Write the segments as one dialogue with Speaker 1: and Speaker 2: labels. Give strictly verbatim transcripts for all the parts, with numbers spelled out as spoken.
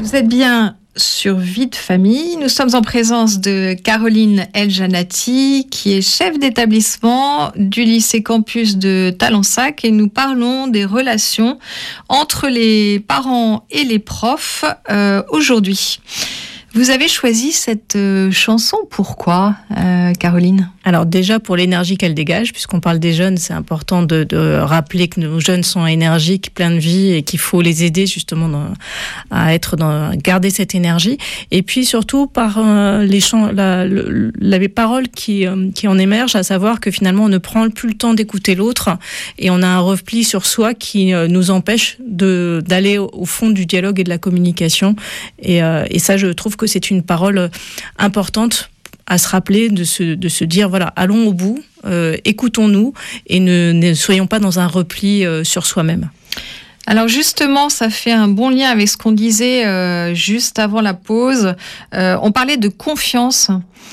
Speaker 1: Vous êtes bien sur Vie de famille. Nous sommes en présence de Caroline El-Jannati, qui est chef d'établissement du lycée campus de Talensac, et nous parlons des relations entre les parents et les profs euh, aujourd'hui. Vous avez choisi cette euh, chanson, pourquoi, euh, Caroline ?
Speaker 2: Alors déjà pour l'énergie qu'elle dégage, puisqu'on parle des jeunes, c'est important de, de rappeler que nos jeunes sont énergiques, pleins de vie, et qu'il faut les aider justement dans, à être dans, à garder cette énergie. Et puis surtout par euh, les, chants, la, le, la, les paroles qui, euh, qui en émergent, à savoir que finalement on ne prend plus le temps d'écouter l'autre, et on a un repli sur soi qui euh, nous empêche de, d'aller au, au fond du dialogue et de la communication. Et, euh, et ça, je trouve que c'est une parole importante à se rappeler, de se, de se dire, voilà, allons au bout, euh, écoutons-nous et ne, ne soyons pas dans un repli euh, sur soi-même.
Speaker 1: Alors justement, ça fait un bon lien avec ce qu'on disait euh, juste avant la pause. Euh, on parlait de confiance.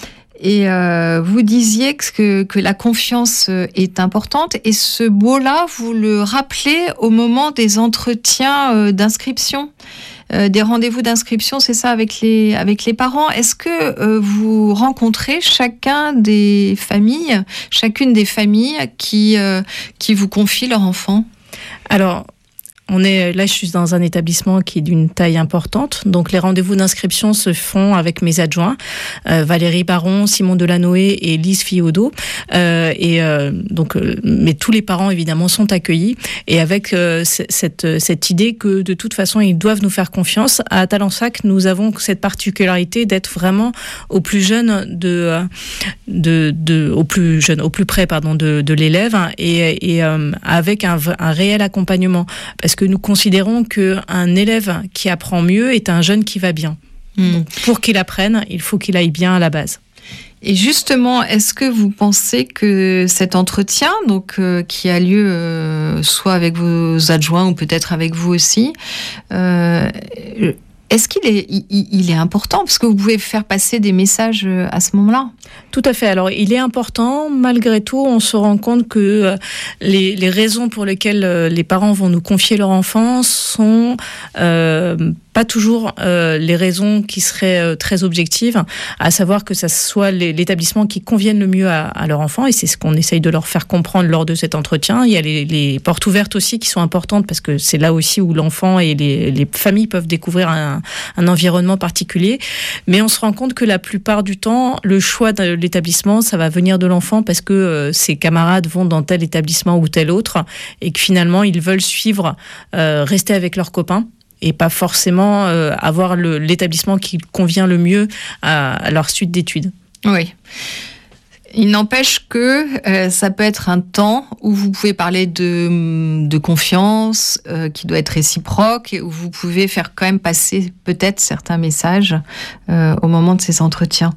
Speaker 1: Et euh, vous disiez que, que la confiance est importante. Et ce mot-là, vous le rappelez au moment des entretiens euh, d'inscription, euh, des rendez-vous d'inscription, c'est ça, avec les, avec les parents. Est-ce que euh, vous rencontrez chacun des familles, chacune des familles qui, euh, qui vous confient leur enfant ?
Speaker 2: Alors, on est, là, je suis dans un établissement qui est d'une taille importante. Donc, les rendez-vous d'inscription se font avec mes adjoints, euh, Valérie Baron, Simon Delanoë et Lise Fiodo. Euh, et euh, donc, euh, mais tous les parents, évidemment, sont accueillis. Et avec euh, c- cette, cette idée que, de toute façon, ils doivent nous faire confiance. À Talensac, nous avons cette particularité d'être vraiment au plus jeune de, de, de au plus jeune, au plus près, pardon, de, de l'élève, hein, et, et euh, avec un, un réel accompagnement. Parce que que nous considérons qu'un élève qui apprend mieux est un jeune qui va bien. Mmh. Donc, pour qu'il apprenne, il faut qu'il aille bien à la base.
Speaker 1: Et justement, est-ce que vous pensez que cet entretien, donc euh, qui a lieu euh, soit avec vos adjoints ou peut-être avec vous aussi, euh, est-ce qu'il est, il, il est important ? Parce que vous pouvez faire passer des messages à ce moment-là.
Speaker 2: Tout à fait. Alors, il est important. Malgré tout, on se rend compte que euh, les, les raisons pour lesquelles euh, les parents vont nous confier leur enfant sont euh, pas toujours euh, les raisons qui seraient euh, très objectives, à savoir que ça soit les, l'établissement qui convienne le mieux à, à leur enfant, et c'est ce qu'on essaye de leur faire comprendre lors de cet entretien. Il y a les, les portes ouvertes aussi qui sont importantes, parce que c'est là aussi où l'enfant et les, les familles peuvent découvrir un, un environnement particulier. Mais on se rend compte que la plupart du temps, le choix de l'établissement, ça va venir de l'enfant, parce que euh, ses camarades vont dans tel établissement ou tel autre, et que finalement, ils veulent suivre, euh, rester avec leurs copains, et pas forcément euh, avoir le, l'établissement qui convient le mieux à, à leur suite d'études.
Speaker 1: Oui. Il n'empêche que euh, ça peut être un temps où vous pouvez parler de, de confiance euh, qui doit être réciproque, et où vous pouvez faire quand même passer peut-être certains messages euh, au moment de ces entretiens.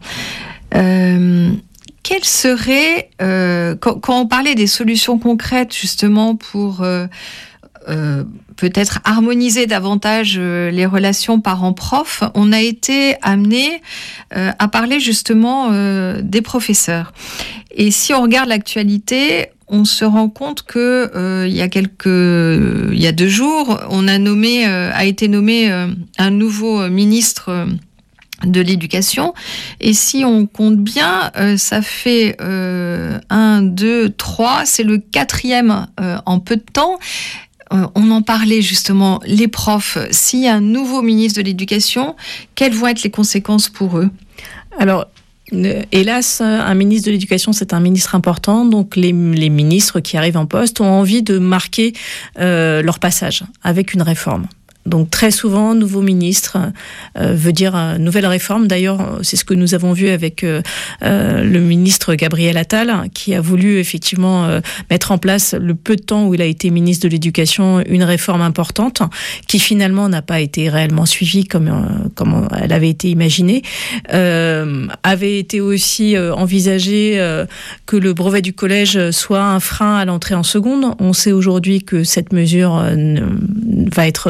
Speaker 1: Euh, quelles seraient, euh, quand, quand on parlait des solutions concrètes justement pour euh, euh, peut-être harmoniser davantage euh, les relations parents-prof, on a été amené euh, à parler justement euh, des professeurs. Et si on regarde l'actualité, on se rend compte que euh, il y a quelques, il y a deux jours, on a nommé, euh, a été nommé euh, un nouveau ministre euh, de l'éducation, et si on compte bien, euh, ça fait euh, un, deux, trois, c'est le quatrième euh, en peu de temps. Euh, on en parlait justement, les profs, s'il y a un nouveau ministre de l'éducation, quelles vont être les conséquences pour eux ?
Speaker 2: Alors, hélas, un ministre de l'Éducation, c'est un ministre important, donc les, les ministres qui arrivent en poste ont envie de marquer euh, leur passage avec une réforme. Donc très souvent, nouveau ministre euh, veut dire euh, nouvelle réforme. D'ailleurs, c'est ce que nous avons vu avec euh, euh, le ministre Gabriel Attal, qui a voulu effectivement euh, mettre en place, le peu de temps où il a été ministre de l'Éducation, une réforme importante, qui finalement n'a pas été réellement suivie comme, euh, comme elle avait été imaginée. Euh, avait été aussi euh, envisagé euh, que le brevet du collège soit un frein à l'entrée en seconde. On sait aujourd'hui que cette mesure euh, va être... Euh,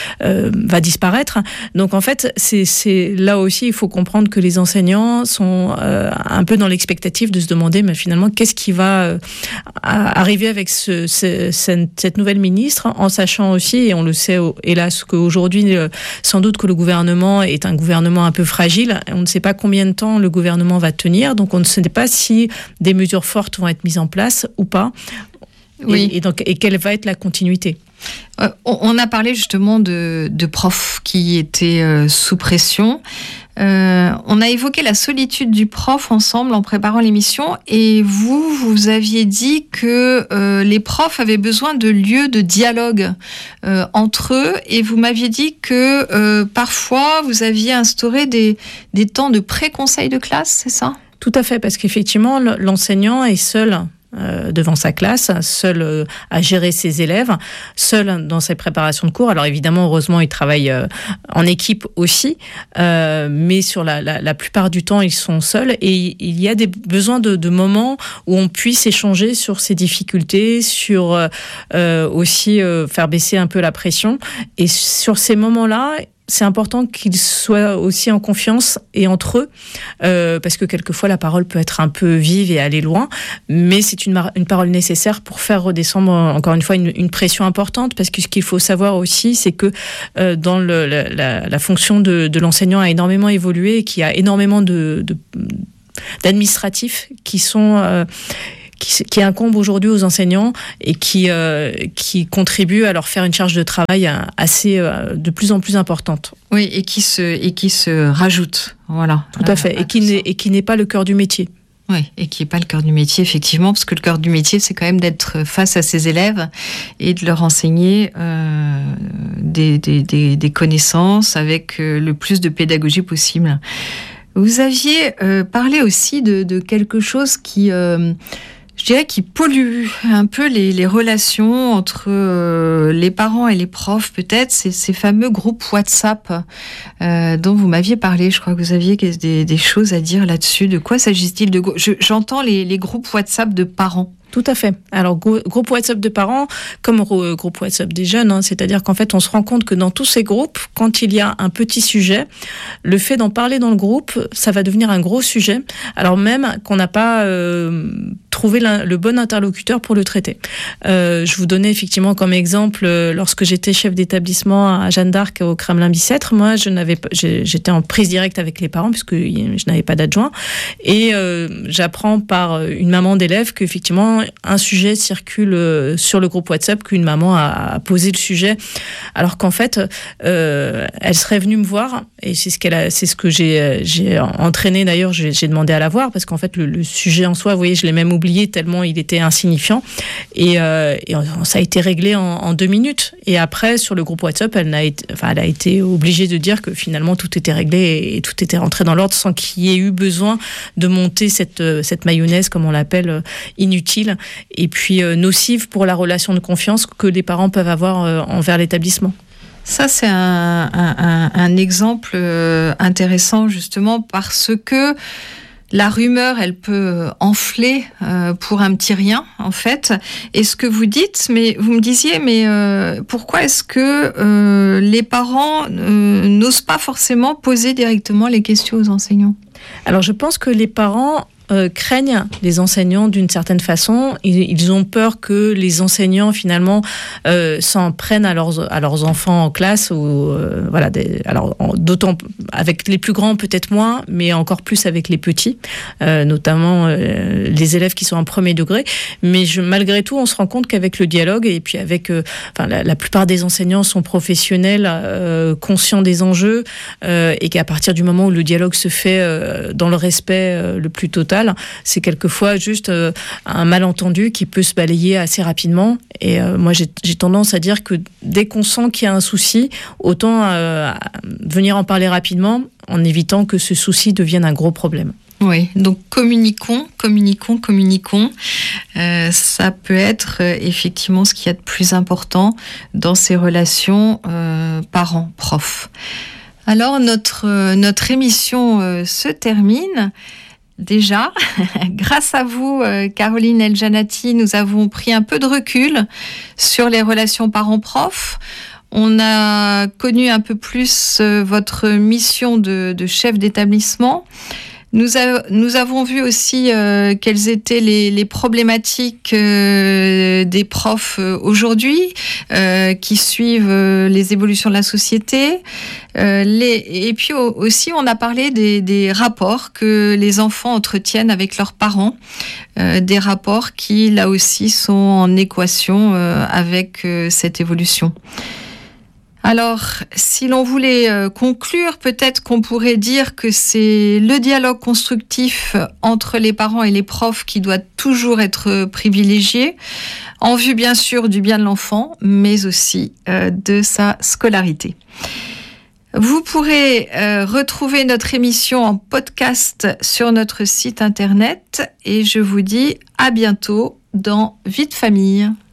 Speaker 2: euh, va disparaître. Donc en fait, c'est, c'est là aussi, il faut comprendre que les enseignants sont euh, un peu dans l'expectative de se demander, mais finalement, qu'est-ce qui va euh, arriver avec ce, ce, cette, cette nouvelle ministre, en sachant aussi, et on le sait hélas qu'aujourd'hui, euh, sans doute que le gouvernement est un gouvernement un peu fragile. On ne sait pas combien de temps le gouvernement va tenir, donc on ne sait pas si des mesures fortes vont être mises en place ou pas. Oui. Et, et, donc, et quelle va être la continuité ?
Speaker 1: Euh, on a parlé justement de, de profs qui étaient euh, sous pression. Euh, on a évoqué la solitude du prof ensemble en préparant l'émission, et vous, vous aviez dit que euh, les profs avaient besoin de lieux de dialogue euh, entre eux, et vous m'aviez dit que euh, parfois vous aviez instauré des, des temps de pré-conseil de classe, c'est ça ?
Speaker 2: Tout à fait, parce qu'effectivement, l'enseignant est seul Euh, devant sa classe, seul euh, à gérer ses élèves, seul dans ses préparations de cours. Alors évidemment, heureusement, il travaille euh, en équipe aussi, euh, mais sur la, la, la plupart du temps, ils sont seuls, et il y a des besoins de, de moments où on puisse échanger sur ses difficultés, sur euh, aussi euh, faire baisser un peu la pression. Et sur ces moments-là, c'est important qu'ils soient aussi en confiance et entre eux, euh, parce que quelquefois la parole peut être un peu vive et aller loin, mais c'est une, une parole nécessaire pour faire redescendre encore une fois une, une pression importante, parce que ce qu'il faut savoir aussi, c'est que euh, dans le, la, la, la fonction de, de l'enseignant a énormément évolué, et qu'il y a énormément de, de, d'administratifs qui sont... Euh, Qui, qui incombe aujourd'hui aux enseignants, et qui, euh, qui contribue à leur faire une charge de travail assez, euh, de plus en plus importante.
Speaker 1: Oui, et qui se, et qui se rajoute. Voilà.
Speaker 2: Tout à fait, à, à et, qui n'est, et qui n'est pas le cœur du métier.
Speaker 1: Oui, et qui n'est pas le cœur du métier, effectivement, parce que le cœur du métier, c'est quand même d'être face à ses élèves et de leur enseigner euh, des, des, des, des connaissances avec euh, le plus de pédagogie possible. Vous aviez euh, parlé aussi de, de quelque chose qui... Euh, je dirais qu'il pollue un peu les, les relations entre euh, les parents et les profs, peut-être, c'est ces fameux groupes WhatsApp euh, dont vous m'aviez parlé. Je crois que vous aviez des, des choses à dire là-dessus. De quoi s'agit-il de, je, J'entends les, les groupes WhatsApp de parents.
Speaker 2: Tout à fait. Alors, groupe WhatsApp de parents, comme groupe WhatsApp des jeunes, hein, c'est-à-dire qu'en fait, on se rend compte que dans tous ces groupes, quand il y a un petit sujet, le fait d'en parler dans le groupe, ça va devenir un gros sujet, alors même qu'on n'a pas euh, trouvé le bon interlocuteur pour le traiter. Euh, je vous donnais effectivement comme exemple, lorsque j'étais chef d'établissement à Jeanne d'Arc au Kremlin-Bicêtre, moi, je n'avais pas, j'étais en prise directe avec les parents puisque je n'avais pas d'adjoint, et euh, j'apprends par une maman d'élève qu'effectivement, un sujet circule sur le groupe WhatsApp, qu'une maman a posé le sujet, alors qu'en fait, euh, elle serait venue me voir, et c'est ce qu'elle a, c'est ce que j'ai, j'ai entraîné d'ailleurs, j'ai, j'ai demandé à la voir, parce qu'en fait, le, le sujet en soi, vous voyez, je l'ai même oublié tellement il était insignifiant, et, euh, et ça a été réglé en, en deux minutes. Et après, sur le groupe WhatsApp, elle, n'a été, enfin, elle a été obligée de dire que finalement, tout était réglé et, et tout était rentré dans l'ordre sans qu'il y ait eu besoin de monter cette, cette mayonnaise, comme on l'appelle, inutile, et puis euh, nocive pour la relation de confiance que les parents peuvent avoir euh, envers l'établissement.
Speaker 1: Ça, c'est un, un, un exemple euh, intéressant, justement, parce que la rumeur, elle peut enfler euh, pour un petit rien, en fait. Et ce que vous dites, mais vous me disiez, mais euh, pourquoi est-ce que euh, les parents euh, n'osent pas forcément poser directement les questions aux enseignants ?
Speaker 2: Alors, je pense que les parents Euh, craignent les enseignants d'une certaine façon. Ils, ils ont peur que les enseignants finalement euh, s'en prennent à leurs, à leurs enfants en classe, ou euh, voilà. Des, alors en, d'autant avec les plus grands peut-être moins, mais encore plus avec les petits, euh, notamment euh, les élèves qui sont en premier degré. Mais je, malgré tout, on se rend compte qu'avec le dialogue, et puis avec, euh, enfin la, la plupart des enseignants sont professionnels, euh, conscients des enjeux, euh, et qu'à partir du moment où le dialogue se fait euh, dans le respect euh, le plus total, c'est quelquefois juste euh, un malentendu qui peut se balayer assez rapidement. Et euh, moi, j'ai, j'ai tendance à dire que dès qu'on sent qu'il y a un souci, autant euh, venir en parler rapidement, en évitant que ce souci devienne un gros problème.
Speaker 1: Oui, donc communiquons, communiquons, communiquons. Euh, ça peut être euh, effectivement ce qu'il y a de plus important dans ces relations euh, parents-prof. Alors, notre, euh, notre émission euh, se termine. Déjà, grâce à vous, Caroline El Jannati, nous avons pris un peu de recul sur les relations parents-prof. On a connu un peu plus euh, votre mission de, de chef d'établissement. Nous, a, nous avons vu aussi euh, quelles étaient les, les problématiques euh, des profs euh, aujourd'hui, euh, qui suivent euh, les évolutions de la société. Euh, les, et puis aussi, on a parlé des, des rapports que les enfants entretiennent avec leurs parents, euh, des rapports qui, là aussi, sont en équation euh, avec euh, cette évolution. Alors, si l'on voulait euh, conclure, peut-être qu'on pourrait dire que c'est le dialogue constructif entre les parents et les profs qui doit toujours être privilégié, en vue bien sûr du bien de l'enfant, mais aussi euh, de sa scolarité. Vous pourrez euh, retrouver notre émission en podcast sur notre site internet et je vous dis à bientôt dans Vie de famille.